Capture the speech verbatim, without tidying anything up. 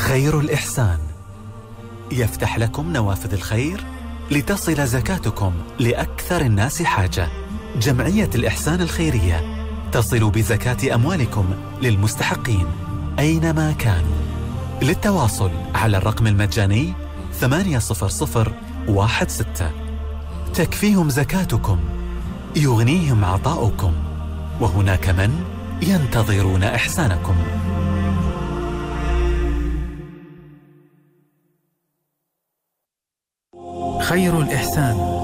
خير الإحسان يفتح لكم نوافذ الخير لتصل زكاتكم لأكثر الناس حاجة. جمعية الإحسان الخيرية تصل بزكاة أموالكم للمستحقين أينما كانوا. للتواصل على الرقم المجاني ثمانية صفر صفر واحد ستة. تكفيهم زكاتكم، يغنيهم عطاؤكم، وهناك من ينتظرون إحسانكم. خير الإحسان